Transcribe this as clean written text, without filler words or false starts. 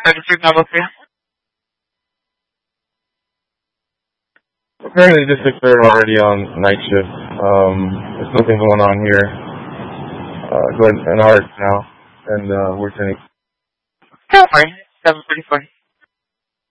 registered number for you? Apparently this is they're already on night shift. There's nothing going on here. Go ahead and hours now, and we're sending. California, 734.